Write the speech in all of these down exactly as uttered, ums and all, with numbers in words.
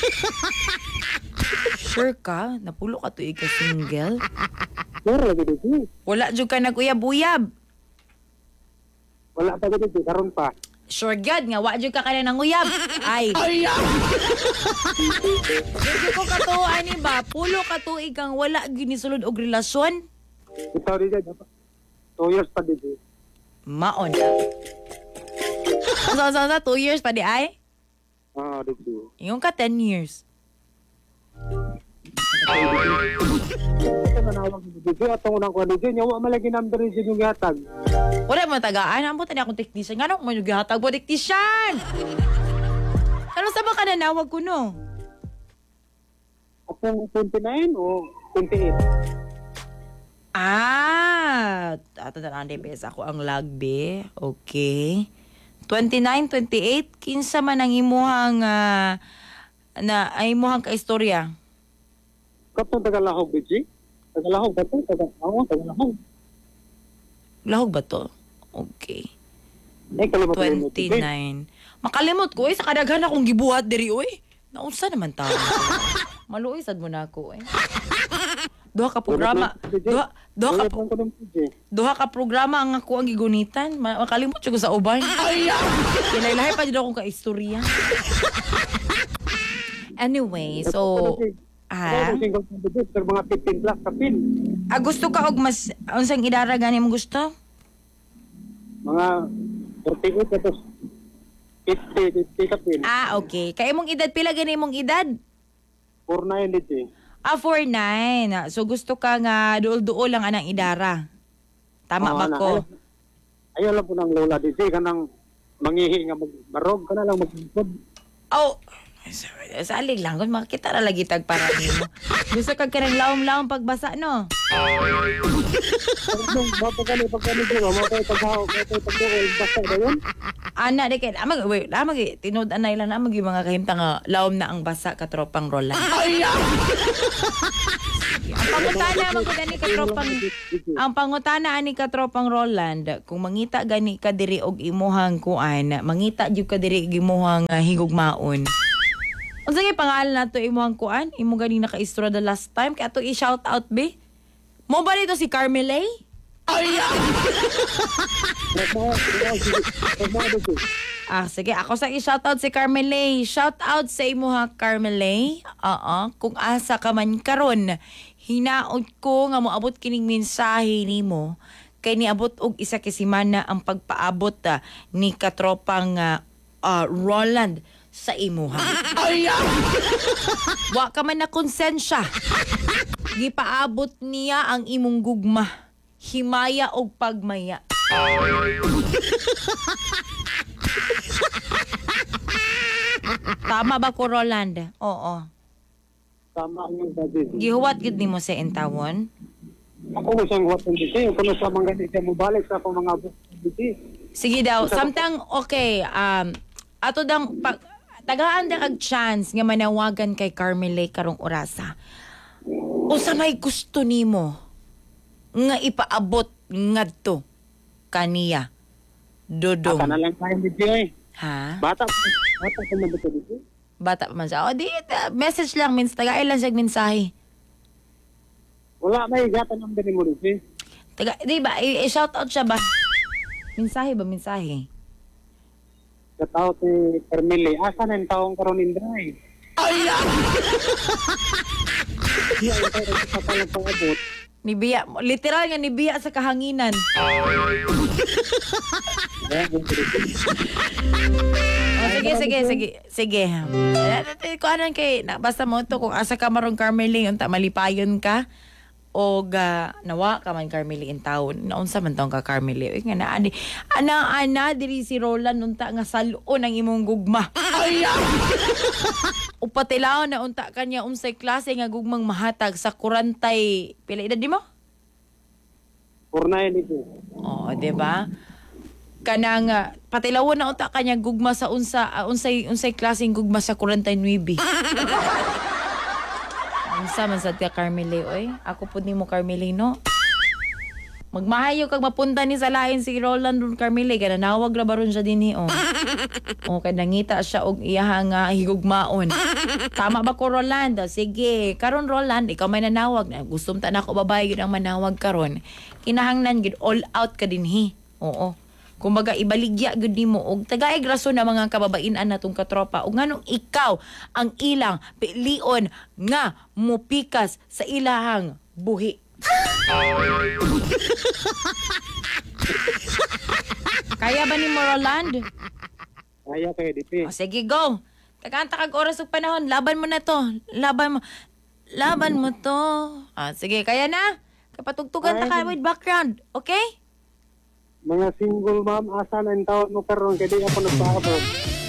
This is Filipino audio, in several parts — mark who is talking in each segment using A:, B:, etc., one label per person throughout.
A: Sure ka? Napulo ka tuig ka single?
B: Sure, lagi dito.
A: Wala jud ka nag-uyab-uyab.
B: Wala pa dito, karon pa.
A: Sure God nga, wa jud ka kana nang uyab. Ay. Dito ko katuoan ni ba? Pulo ka tuig kang wala ginisulod og relasyon?
B: Ito dito, dapat. Two years pa dito.
A: Maon. Asa asa asa two years pa di ay?
B: Ah, dito.
A: Yung ka ten years.
B: Ito manawag dito. Atong unang kuha dito. Nyawa malagi number rin yung gatag.
A: Wala mo tagaan. Ang buta niya akong technician. Nga nung mo yung gihatag mo, technician! Ano sa ba ka nanawag ko, no?
B: Atong twenty-nine o twenty-eight?
A: Ah! Ato na lang, debes ako ang lagbe. Okay. twenty-nine, twenty-eight, kinsa man ang imuhang uh, na ay imuhang kaistorya?
B: Katong Tagalahog, Bidji? Tagalahog ba ito? Tagalahog, Tagalahog.
A: Lahog ba to? Okay.
B: Eh, kalimot mo yun, Bidji.
A: twenty-nine. Makalimot ko, eh. Sa kadaghan akong gibuhat diri, oy. Naunsa naman tao. Maluoy sad mo na ako, eh. Duha ka programa. Duha, duha ka po. Duha ka programa ang ako ang gigunitan. Ma- Makalimot siya ko sa uban. Kinailahay pa dito akong kaistorya. Anyway, so... Ah,
B: mga fifteen plus kapin.
A: ah, gusto ka og mas... Unsang idara gani mo gusto?
B: Mga thirty-eight tapos fifty, fifty kapin.
A: Ah, okay. Kaya mong edad, pila gani mong edad?
B: four nine dito.
A: Ah, four nine. So gusto ka nga duol-duol lang anang idara. Tama ba ko?
B: Ayaw lang po ng lola dito. Kanang mangihi nga magbarog ka na lang magbukod.
A: Oh, salig lang. Kung makita na lagi tag para mo. Gusto ka ka ng laom-laom pagbasa, no?
B: Mapagani, pagkani dito. Mapagani, pagkani, basta ba yun?
A: Ana, di kaya, amag, wait, amag, tinudan na ilan, amag yung mga kahimta nga, laom na ang basa katropang Roland. Ang pangutana, mga gani katropang, ang pangutana ani katropang Roland, kung mangita gani ka diri og imuhang kuan, mangita jud ka diri og imuhang uh, higugmaon. Unsa gay pangalan nato imuhang kuan? Imo gani naka-istorya the last time kay ato i-shout out be. Mo ba dito si Carmelay? Ah, sige. Ako sa i-shoutout si Carmelay. Shoutout sa imo ha, Carmelay. Oo. Kung asa ka man karon, hinaot ko nga moabot kining mensahe nimo. Kay niabot og isa ka semana ang pagpaabot uh, ni katropang uh, uh, Roland sa imo ha. Wa ka man na konsensya. Gipaabot niya ang imong gugma. Himaya og pagmaya. Tama ba ko, Roland? Oo.
B: Tama ang yung sabi.
A: Gihuwat gid nimo sa entawon?
B: Ako mo siyang huwat ng dito. Kung sa mga ganit siya mabalik sa akong mga bukod dito.
A: Sige daw. Samtang, okay, um, ato dang, pag, tagaan da kag chance nga manawagan kay Carmelay karong orasa. O sa may gusto nimo nga ipaabot ngadto kaniya. Dodong.
B: Aka na lang tayo dito eh.
A: Ha?
B: Bata, bata ka na dito dito.
A: Bata pa man siya. O di, uh, message lang. Mins, tagay lang siya mensahe.
B: Wala may gata ng dito mo dito eh.
A: Taga, di ba? I- I-shoutout siya ba? Mensahe ba? Mensahe?
B: Sa tao si Carmele. Asa na yung taong karoon indray? Ay! Hindi ay tayo sa palang pang-abot.
A: Nibiya. Literal nga nibiya sa kahanginan. Oh, sige, sige, sige. Sige. Kung anan kay, na- basta mo to, kung asa ka marong Carmeling, unta malipayon ka, o ga, nawa ka man Carmeli in town. Naunsa man taong ka Carmeli. Uy, nga na, ani, ana, ana, diri si Roland, unta nga saluon ang imong gugma. Upatilaw na unta kanya unsay klase nga gugmang mahatag sa kurantay. Pila edad di mo?
B: Purnay dito.
A: Oo, di ba? Kanang uh, patilawon na unta kanya gugma sa unsa uh, unsay unsay klaseng gugma sa forty-nine. Unsa man sad ka Carmeli oy? Ako pud nimo Carmeli no. Magmahayo kag mapunta ni sa lain si Roland ron Carmela kana nawag ra baron siya dinhi oh. O kay nangita siya og iyaha nga higugmaon. Tama ba ko Roland? Sige, karon Roland ikaw may nanawag na gustom ta nako babae gyud ang manawag karon. Kinahanglan gid all out ka dinhi. Oo. Kumbaga ibaligya gud nimo og tagaig rason na mga kababainan natong katropa ug nganong ikaw ang ilang pilion nga mupikas sa ilahang buhi. Kaya ba ni mo Roland?
B: Kaya kay D P.
A: O sige go. Kakanta kag oras ug panahon, laban mo na to. Laban mo. Laban mo to. Ah sige, kaya na. Kapatugtugan ta ka with background, okay?
B: Mga single ma'am, asa na yung tawag mo karon kaya di ako nagpaabot.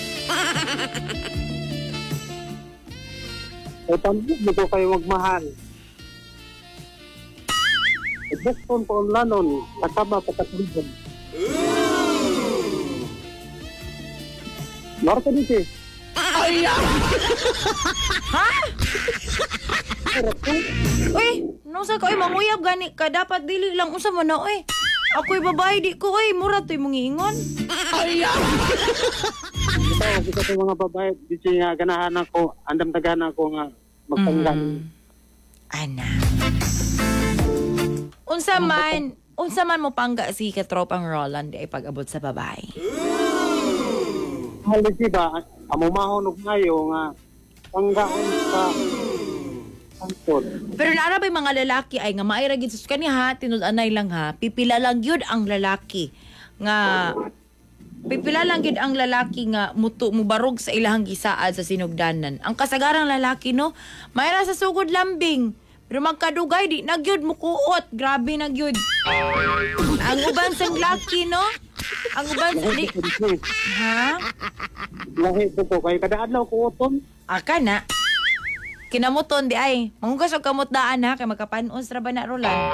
B: Eh, tambo mo ko kayo magmahal. Eh, best phone po ang lanon, kasama patatuligan. Laro ka dito eh.
A: Ha? Uy, nung sa ko, uy, manguyab gani ka. Dapat dili lang unsa mo na, uy. Ako'y babae, di ko, uy. Mura to'y mong ingon.
B: Ito, isa ko mga babae, di siya ganahan ako, andam tagana ako nga magpanggan.
A: Mm. Ana. Unsa man, unsa man mo pangga si katropang Roland ay pag-abot sa babae.
B: Halos ba, amumahon og ngayo nga panggaan sa angkot.
A: Pero naara ba yung mga lalaki ay nga maay ra gid sus kani ha, tinud-anay lang ha. Pipila lang gyud ang lalaki nga pipila lang gyud ang lalaki nga mutu mubarog sa ilahang gisaad sa sinugdanan. Ang kasagarang lalaki no, mayra sa sugod lambing. Pero magkadugay di na gyud mukuot, grabe na gyud. Ang uban sang laki no? Ang uban sa di ha?
B: Lahi ko ko, kaya kada adlaw ko uton.
A: Aka na. Kinamuton di ay. Mangugas og kamot daan ha kay makapanos ra ba na Roland.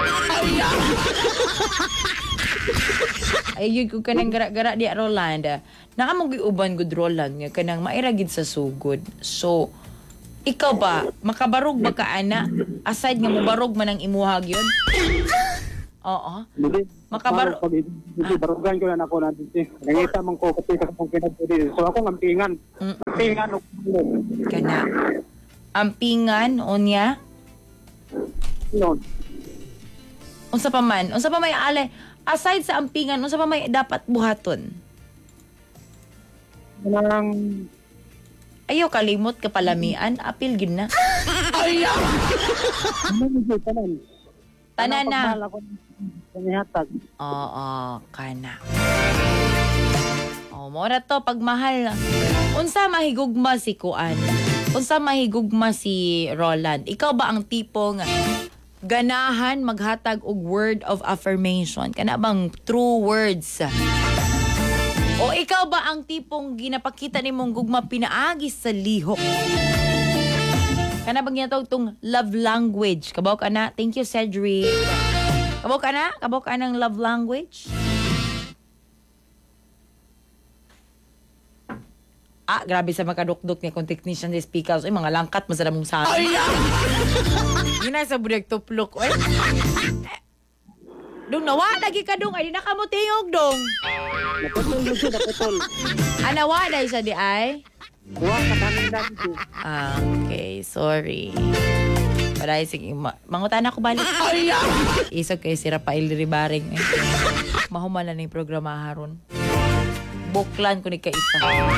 A: Ay yun ko kanang gara-gara di Roland. Nakamong giuban gud Roland nga kanang maira gid sa sugod. So ikaw ba makabarog ba ka ana? Aside nga mobarog man ang imuhag yun? Oo. Makabarog.
B: Hindi, barugan ko na ako na dito. Nangita man ko kasi kakong pinagpili. So ako ngampingan.
A: Mm.
B: Ngampingan o
A: Kana. Ampingan, onya?
B: yun.
A: Unsa pa man? Unsa pa may alay? Aside sa ampingan, unsa pa may dapat buhaton?
B: Nang
A: Ayaw kalimot ka palamian, apil gid na.
B: ano nito tanan?
A: Tanan na.
B: Pagmahal ako ng ihatag.
A: Oo, kana. Oh, mo na to pagmahal. Unsa mahigugma si Kuan? Unsa mahigugma si Roland? Ikaw ba ang tipong ganahan maghatag og word of affirmation? Kana bang true words? O ikaw ba ang tipong ginapakita nimong gugma pinaagi sa lihok? Kana bang ginatawag tong love language? Kabaw ka na? Thank you, Cedric. Kabaw ka na? Kabaw ka ng love language? Ah, grabe sa makadukduk niya kung technician ni speakers. Ay, mga langkat mo sa damong sa akin. Yun na sa budak tuplok. Ay, dong nawa, lagi ka dong. Ay, di na ka mo tingog dong.
B: Naputol dito, naputol.
A: Ah, nawa, dahil siya di ay?
B: Huwag ka tanin dito.
A: Ah, okay, sorry. Para sige, ma- mangutan ako balik. Isog kay si Rafael Ribaring. Eh. Mahuman na yung programa haron. Buklan ko ni kaisa.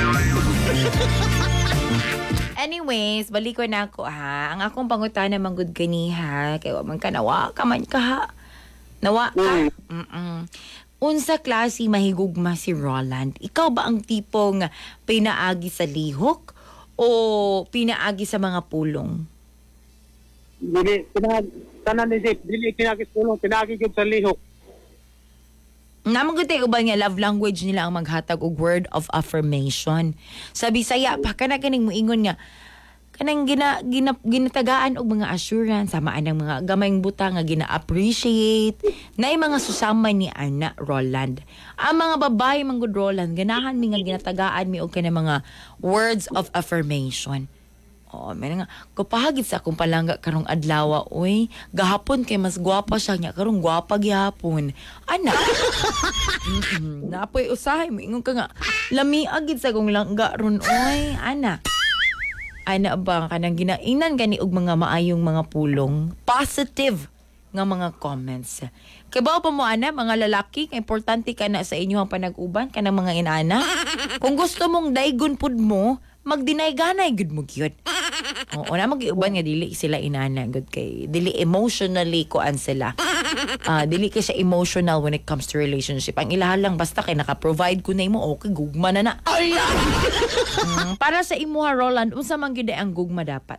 A: Anyways, balik ko na ako ha. Ang akong pangutana manggod kaniha. Kaya man ka nawa ka man ka ha. Nawa ka. Mm-mm. Unsa klase mahigugma si Roland? Ikaw ba ang tipong pinaagi sa lihok o pinaagi sa mga pulong?
B: Dili, pinag, tanan ni Zip, dili kinakis tulong, pinagigib sa lihok.
A: Namang gutay uban nga love language nila ang maghatag og word of affirmation. Sa Bisaya pa kana kaning moingon nga kanang gina, gina ginatagaan og mga assurance samaan ng mga gamayng buta nga gina-appreciate na mga susama ni ana Roland. Ang mga babae manggod Roland ganahan mi nga ginatagaan mi og kanang mga words of affirmation. Oo, may nga. Kapahagit sa akong palangga karong adlaw, oy. Gahapon kay mas gwapa siya niya. Karong gwapa gihapon. Ana. Mm-mm. Napoy usahay mo. Ingon ka nga. Lami agit sa akong langga ron, oy. Ana. Ana ba kanang ginainan gani og mga maayong mga pulong. Positive nga mga comments. Kay ba pa mo ana, mga lalaki, kay importante ka na sa inyong panag-uban, kanang mga inana. Kung gusto mong daygon pud mo, magdinay-ganay gud mo gyud. Oo, na mag-iuban nga dili sila inana gud kay dili emotionally kuan sila. Ah, dili kay siya emotional when it comes to relationship. Ang ilahan lang basta kay naka-provide ko na imo, okay, gugma na na. Mm, para sa imo ha, Roland, unsa man gyud ang gugma dapat?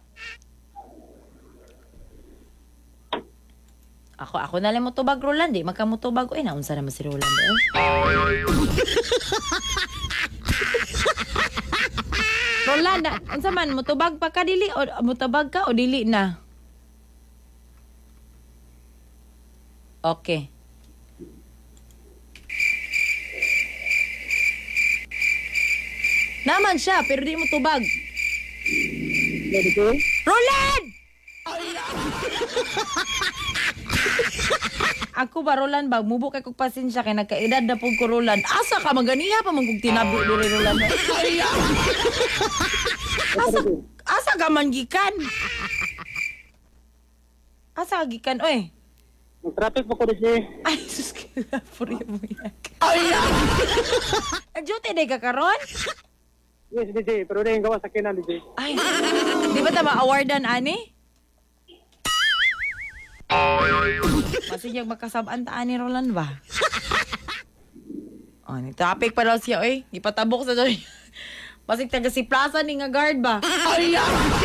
A: Ako ako na lang mo tubag, Roland, di magkamutubag. Uy, naunsa naman si Roland. Eh? Roland, unsa man mutubag pa ka dili o mutubag ka o dili na? Okay. Naman siya, pero di mo tubag. Roland! Ako ba, Roland, ba? Mubo kay kong pasensya kay nagkaedad na po ko, Roland. Asa ka, maganiya pa man kong tinabi diri, Roland. Asa, asa ka man gikan? Asa ka gikan, oy?
B: Mag-traffic po ko rin siya.
A: Ay, sus, kaya puri mo yan. Nag-duty day ka karon?
B: Yes, D J. Pero rin gawa sa kinan, D J.
A: Ay, di ba tama awardan, ani? Masig makasabaan taan ni Roland ba? Oh, ni topic pa daw siya, oy. Ipatabok sa doon. Masig taga si Plaza ni nga guard ba? Ay!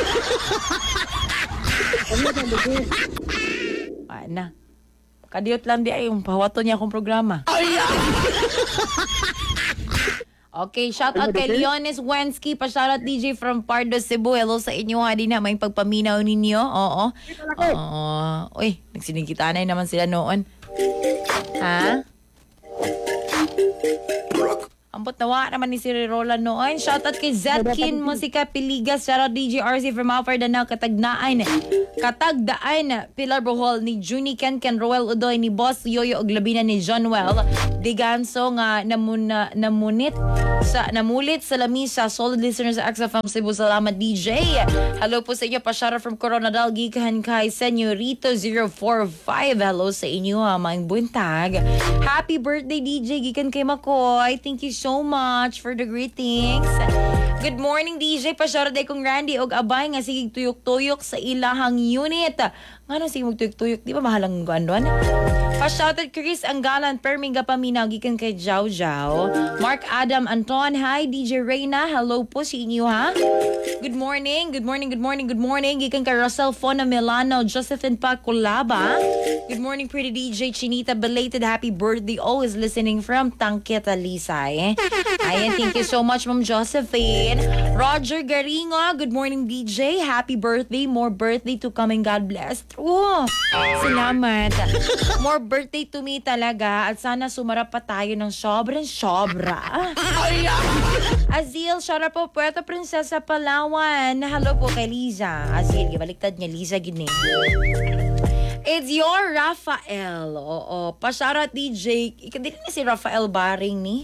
A: Ay na. Kadiyot lang di ay yung pawato niya akong programa. Ay! Okay, shout out kay Leonis Wensky, pa-shoutout D J from Pardo, Cebu. Hello sa inyo, hadi na, may pagpaminaw ninyo. Oo. Oo. Uy, nagsinikitanay naman sila noon. Ha? Ambot nawa naman ni si Roland noon. Shoutout kay Zetkin Musika Piligas. Shoutout D J R C from Alfred Danao, Katagnaan. Katagdaan, Pilar Bohol ni Junie Ken Ken Roel Udoy ni Boss Yoyo og labina ni John Well. Diganso nga namuna, namunit sa namulit sa lamisa. Solid listeners sa X F M Cebu. Salamat D J. Hello po sa inyo. Pasyara from Coronadal. Gikan kay Senyorito zero four five. Hello sa inyo ha, mga buntag. Happy birthday D J. Gikan kay Makoy. Thank you so much for the greetings. Good morning D J. Pasyara day kong Randy og abay nga sige tuyok-tuyok sa ilahang unit. Ngano sige magtuyok-tuyok? Di ba mahalang gandon? Pa-shoutout Chris Anggalan, Perminga Paminaw, gikan kay Jau Jau. Mark Adam Anton, hi D J Reyna, hello po si inyo ha. Good morning, good morning, good morning, good morning. Gikan kay Russell Fona Milano, Josephine Paculaba. Good morning pretty D J Chinita, belated happy birthday. Always listening from Tangketa Lisay. Ayan, thank you so much Ma'am Josephine. Roger Garingo, good morning D J, happy birthday, more birthday to come and God bless. Oh, salamat. More birthday to me talaga at sana sumarap pa tayo ng sobrang sobra. Azil, shout out po Puerto Princesa, Palawan. Hello po kay Liza. Azil, baliktad niya Liza gini. It's your Rafael. Oo, pa-shoutout D J. Ikadili na si Rafael Baring ni.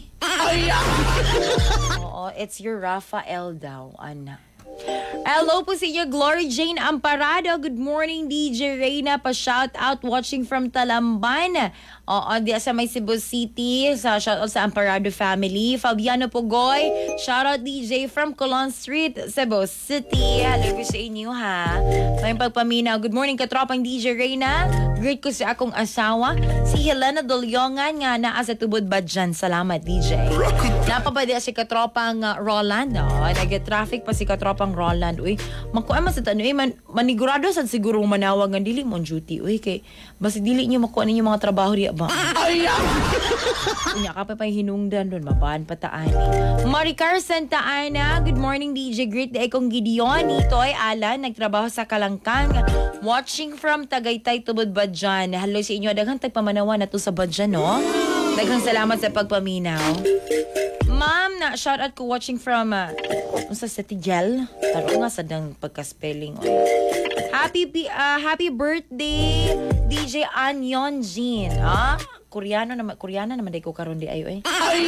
A: Oo, it's your Rafael daw, ana. Hello po sa inyo, Glory Jane Amparado. Good morning, D J Reyna. Pa-shout out watching from Talamban. Oo, di sa may Cebu City. Sa shout out sa Amparado family. Fabiano Pugoy. Shout out D J from Colon Street, Cebu City. Hello po sa inyo ha. May pagpaminaw. Good morning, katropang D J Reyna. Great ko sa akong asawa, si Helena Dolyongan nga naa sa tubod ba dyan. Salamat, D J. Napapadi si katropang uh, Roland. Oh, nag-traffic pa si katropang Roland. Uy, makuha man sa tanong. Man, manigurado sad siguro manawag ng dili mo duty. Uy, kay basi dili nyo makuha ninyo mga trabaho di ba? Unya ka pa pa hinungdan doon. Mabaan pataan. Maricar Santa Ana. Good morning, D J. Great day kong Gideon. Ito'y Alan. Nagtrabaho sa Kalangkang. Watching from Tagaytay, tubod ba dyan? Hello sa inyo. Daghang tagpamanawa na to sa Badjan, no? Daghang salamat sa pagpaminaw. Ma'am, na shout out ko watching from uh, unsa sa Tijel. Taro nga sa dang pagka-spelling. Oy. Happy bi- uh, happy birthday D J Anyon Jean. Ah, Koreano naman, Koreana naman day ko karon di ayo eh.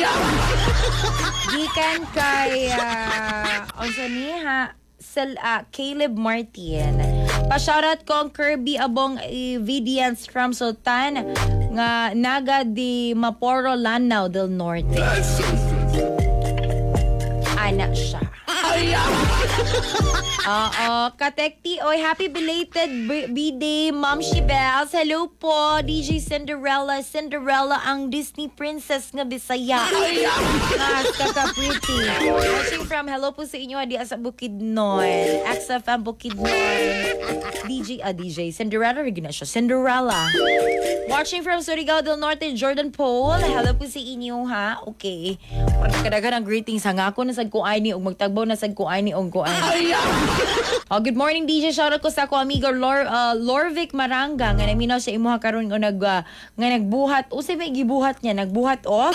A: Gikan kay uh, unsa ni ha Sel, uh, Caleb Martin. Pa-shoutout ko ang Kirby Abong uh, Vidians from Sultan nga Naga di Maporo Lanao del Norte. Anak siya. Oo, Katekti, oy, happy belated b- B-Day, Mom Shibels. Hello po, D J Cinderella. Cinderella ang Disney princess nga Bisaya. Mas kaka-pretty. Watching from, hello po sa inyo, di sa Bukidnon. X F M Bukidnon. D J, ah, D J. Cinderella, rin na siya. Cinderella. Watching from Surigao del Norte, Jordan Paul. Hello po sa inyo, ha? Okay. Pagkadagan ang greetings, hanga ko na sa kuay ni, o magtagbaw na sa kuay ni, o kuay. Oh, good morning D J, shoutout ko sa ako amigo Lor, uh, Lorvic Maranga nga naminaw sa imuha karon nga nag uh, nga nagbuhat o say may gibuhat niya nagbuhat og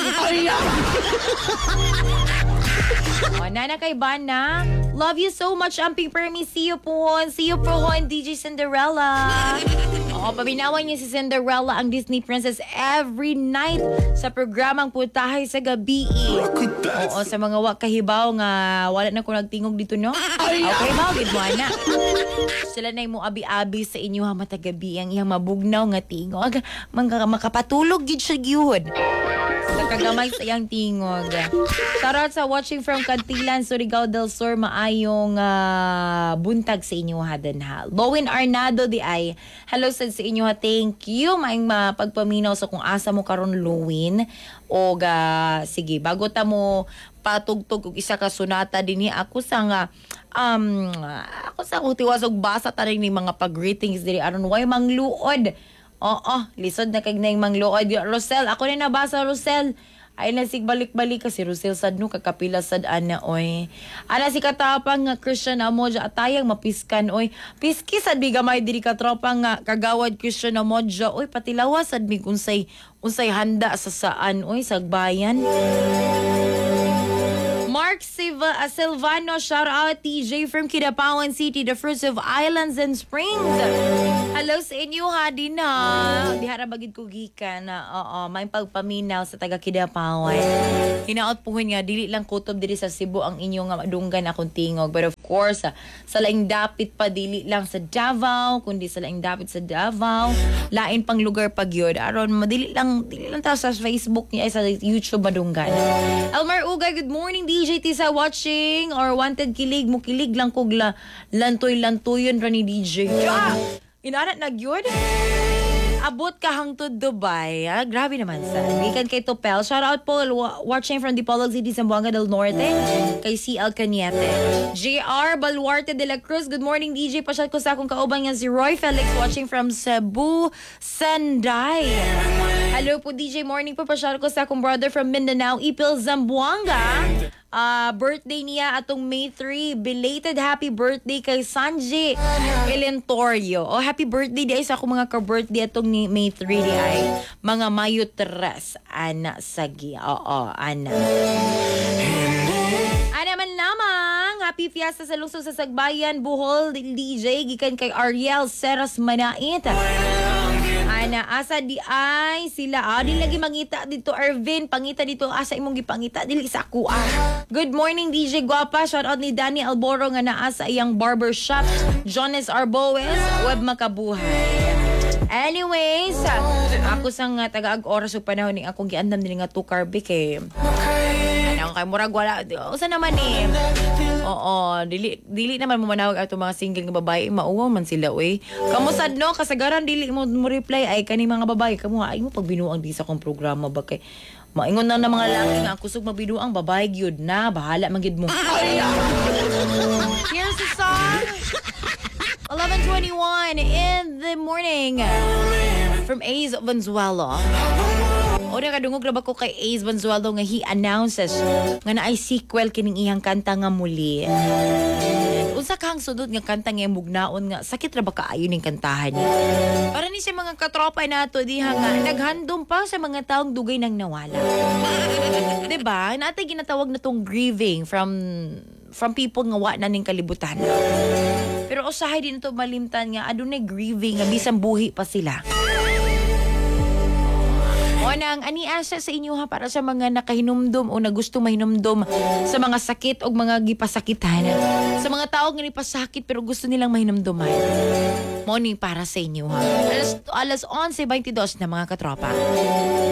A: oh, nana kay Bana, love you so much amping permi, see you pohon, see you pohon D J Cinderella. Oh, paminawan niya si Cinderella ang Disney princess every night sa programang Putahay sa Gabi. Oo, sa mga wa kahibaw nga wala na ko nagtingog dito, no? Okay, ba? Good mo, na. Sila na mo abi-abi sa inyo ha matagabi ang iyang mabugnaw nga tingog. Mga makapatulog gid siya gyud. Sa kagamay sa iyang tingog. Shoutout sa watching from Cantilan, Surigao del Sur, maayong uh, buntag sa inyo ha din ha. Lowin Arnado di ay, hello sa sa inyo ha, thank you. Maing mapagpaminaw sa kung asa mo karon Lowin. O ga, sige, bago ta mo patugtog og isa ka sunata dinhi ako sa nga um ako sa ko tiwas og basa ta rin ni mga pag-greetings diri aron way mangluod. Oo, lisod na kag naing mangluod. Rosel, ako ni nabasa Rosel. Ay nasig balik-balik kasi Rosel sad no kakapila sad ana oy. Ana si katapang nga Christian Amoja atayang mapiskan oy. Piski sad bigamay diri ka tropa nga kagawad Christian Amoja oy patilawas sad mig unsay unsay handa sa saan oy sagbayan. Mark Silva, uh, Silvano, shout out T J from Kidapawan City, the fruits of islands and springs. Hello sa inyo ha din ha. Dihara bagid ko gikan na oo, may pagpaminaw sa taga Kidapawan. Hinaot po nga dili lang kutob diri sa Cebu ang inyo nga madunggan akong tingog. But of course, uh, sa laing dapit pa dili lang sa Davao, kundi sa laing dapit sa Davao, lain pang lugar pa gyud. Aron madili lang dili lang ta sa Facebook niya ay sa YouTube madunggan. Elmar Ugay, good morning D J Tisa watching or wanted kilig mo kilig lang kog la lantoy-lantoyon ra ni D J. Ah! Inarat na gyud. Abot ka hangtod Dubai. Ah, grabe naman sa. Gikan kay Topel. Shout out po watching from Dipolog City, Zamboanga del Norte. Kay C L Cañete. J R Baluarte de la Cruz. Good morning D J. Pasyat ko sa akong kauban nga si Roy Felix watching from Cebu, Sanday. Hello po D J. Morning po. Pasyat ko sa akong brother from Mindanao, Ipil Zamboanga. Uh, birthday niya atong May third. Belated happy birthday kay Sanji Elentorio. Oh, happy birthday di ay sa akong mga ka-birthday atong ni May third di ay mga Mayo tres. Ana Sagi. Oo, Ana. Ana man lamang. Happy fiesta sa lungsod sa Sagbayan, Bohol, D J. Gikan kay Ariel Seras Manait. Ana, asa di ay sila. Ah, di lagi mangita dito, Arvin. Pangita dito, asa imong gipangita. Dili sa ako, ah. Good morning, D J Guapa. Shout out ni Danny Alboro nga naa sa iyang barbershop. Jonas Arboes, web makabuhay. Anyways, ako sang uh, taga-ag oras o panahon ni akong giandam din nga two carbe kay ano kay murag wala usa naman ni oo dili dili naman mo manawag ato mga single nga babae mauwaw man sila oy kamo sad no kasagaran dili mo, mo reply ay kani mga babae kamo ay mo pag binuang di sa kong programa ba kay maingon na ng mga lalaki nga kusog mabinuang babae gyud na bahala man gyud mo. Here's the song eleven twenty-one in the morning from Ace Valenzuela. O na kadungog na ba ko kay Ace Valenzuela nga he announces nga na ay sequel kining iyang kanta nga muli. Unsa usa kang sudot nga kanta nga mugnaon nga sakit ra ba kaayo ning kantahan niya. Para ni sa mga katropa nato diha nga naghandom pa sa mga taong dugay nang nawala. 'Di ba? Natay ginatawag na tong grieving from from people nga wa na ning kalibutan. Pero usahay din ito malimtan nga adunay grieving nga bisan buhi pa sila. O nang ani asa sa inyo ha para sa mga nakahinumdom o na gusto mahinumdom sa mga sakit o mga gipasakitan. Sa mga tao nga nipasakit pero gusto nilang mahinumduman. Mo ni para sa inyo ha. Alas, alas eleven twenty-two na mga katropa.